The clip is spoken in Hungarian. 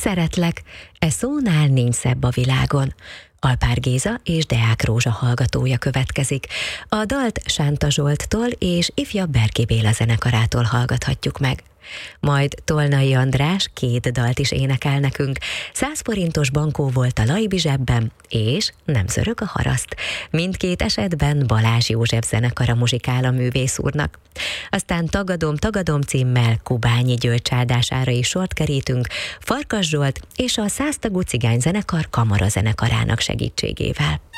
Szeretlek, e szónál nincs szebb a világon. Alpár Géza és Deák Rózsa hallgatója következik. A dalt Sánta Zsolttól és ifjabb Berki Béla zenekarától hallgathatjuk meg. Majd Tolnai András 2 dalt is énekel nekünk. 100 forintos bankó volt a Lajbi zsebben, és Nem zörög a haraszt. Mindkét esetben Balázs József zenekara muzsikál a művész úrnak. Aztán Tagadom címmel Kubányi György csaldására is sort kerítünk, Farkas Zsolt és a 100 tagú cigányzenekar kamarazenekarának segítségével.